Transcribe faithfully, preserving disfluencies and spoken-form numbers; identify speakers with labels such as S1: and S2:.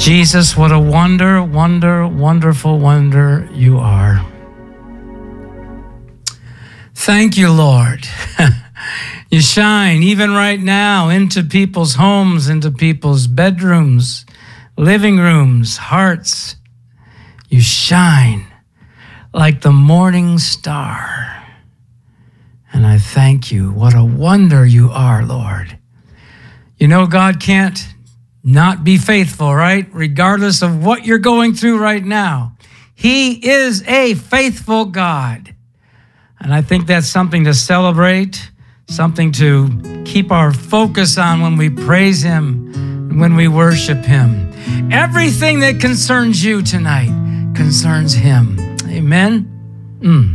S1: Jesus, what a wonder, wonder, wonderful wonder you are. Thank you, Lord. You shine even right now into people's homes, into people's bedrooms, living rooms, hearts. You shine like the morning star. And I thank you. What a wonder you are, Lord. You know, God can't not be faithful, right? Regardless of what you're going through right now. He is a faithful God. And I think that's something to celebrate, something to keep our focus on when we praise him, when we worship him. Everything that concerns you tonight concerns him. Amen. Mm.